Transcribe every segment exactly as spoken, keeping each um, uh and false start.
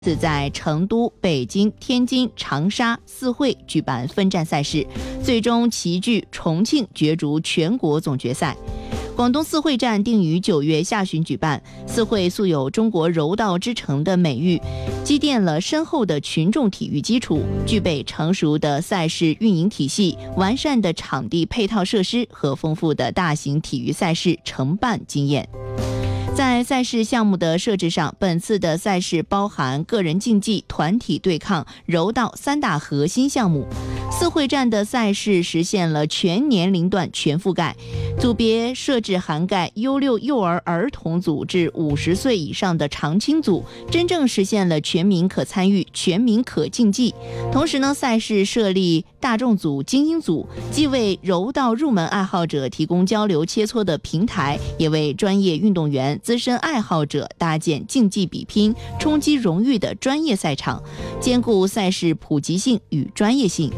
在成都、北京、天津、长沙、四会举办分站赛事，最终齐聚重庆角逐全国总决赛。广东四会站定于九月下旬举办。四会素有中国柔道之城的美誉，积淀了深厚的群众体育基础，具备成熟的赛事运营体系、完善的场地配套设施和丰富的大型体育赛事承办经验。在赛事项目的设置上，本次的赛事包含个人竞技、团体对抗、柔道三大核心项目。四会站的赛事实现了全年龄段全覆盖，组别设置涵盖优六幼儿儿童组至五十岁以上的常青组，真正实现了全民可参与、全民可竞技。同时呢，赛事设立大众组、精英组，既为柔道入门爱好者提供交流切磋的平台，也为专业运动员、资深爱好者搭建竞技比拼、冲击荣誉的专业赛场，兼顾赛事普及性与专业性。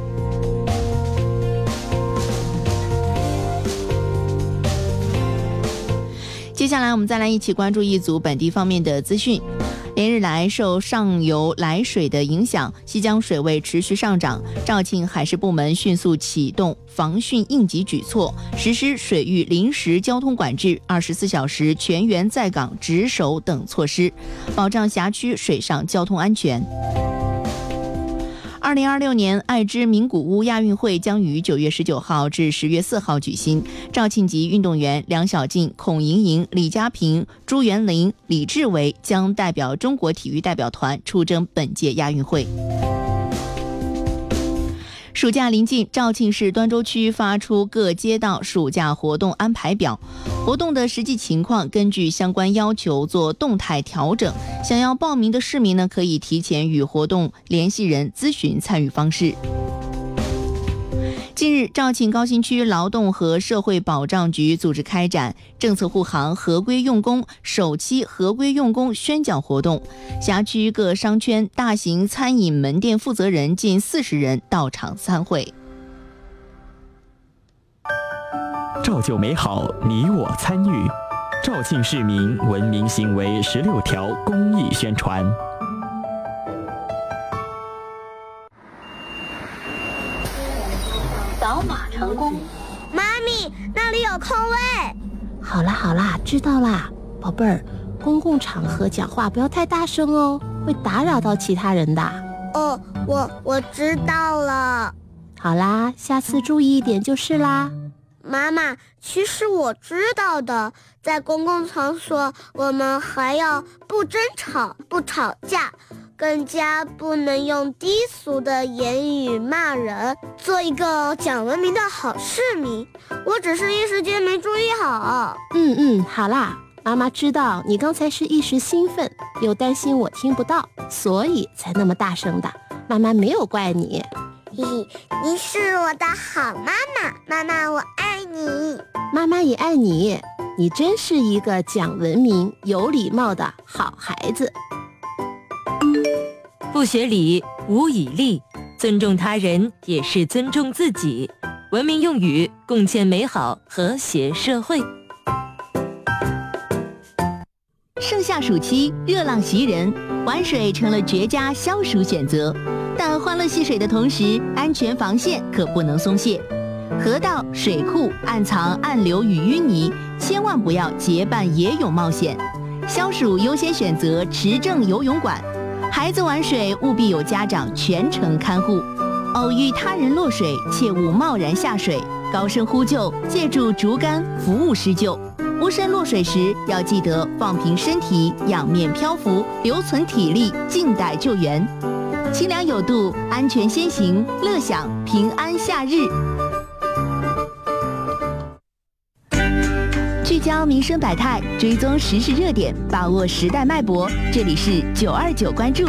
接下来我们再来一起关注一组本地方面的资讯。连日来，受上游来水的影响，西江水位持续上涨。肇庆海事部门迅速启动防汛应急举措，实施水域临时交通管制、二十四小时全员在岗值守等措施，保障辖区水上交通安全。二零二六年爱知名古屋亚运会将于九月十九号至十月四号举行。肇庆籍运动员梁小静、孔莹莹、李佳平、朱元林、李志伟将代表中国体育代表团出征本届亚运会。暑假临近，肇庆市端州区发出各街道暑假活动安排表，活动的实际情况根据相关要求做动态调整。想要报名的市民呢，可以提前与活动联系人咨询参与方式。近日，肇庆高新区劳动和社会保障局组织开展政策护航合规用工首期合规用工宣讲活动，辖区各商圈、大型餐饮门店负责人近四十人到场参会。 造就美好，你我参与。肇庆市民文明行为十六条公益宣传。 扫码成功。 妈咪，那里有空位。 好啦好啦，知道啦，宝贝儿，公共场合讲话不要太大声哦，会打扰到其他人的。 哦，我我知道了。 好啦，下次注意一点就是啦。 妈妈，其实我知道的，在公共场所，我们还要不争吵、不吵架，更加不能用低俗的言语骂人，做一个讲文明的好市民。我只是一时间没注意好。 嗯嗯，好啦，妈妈知道你刚才是一时兴奋，又担心我听不到，所以才那么大声的。妈妈没有怪你。 嘿嘿，你是我的好妈妈，妈妈我爱你。 妈妈也爱你，你真是一个讲文明、有礼貌的好孩子。 不学礼，无以立，尊重他人也是尊重自己。文明用语，共建美好和谐社会。 盛夏暑期，热浪袭人，玩水成了绝佳消暑选择。但欢乐戏水的同时，安全防线可不能松懈。河道、水库暗藏暗流与淤泥，千万不要结伴野泳冒险。消暑优先选择持证游泳馆，孩子玩水务必有家长全程看护。偶遇他人落水，切勿贸然下水，高声呼救，借助竹竿服务施救。无声落水时，要记得放平身体，仰面漂浮，留存体力，静待救援。清凉有度，安全先行，乐享平安夏日。聚焦民生百态，追踪时事热点，把握时代脉搏。这里是九二九关注。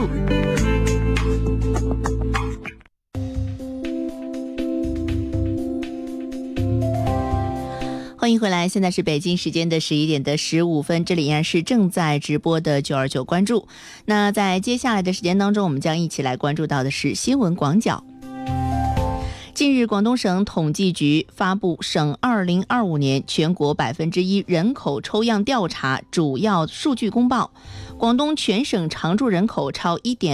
欢迎回来，现在是北京时间的十一点的十五分，这里依然是正在直播的九二九关注。那在接下来的时间当中，我们将一起来关注到的是新闻广角。 近日，广东省统计局发布省二零二五年全国百分之一人口抽样调查主要数据公报。广东全省常住人口超一点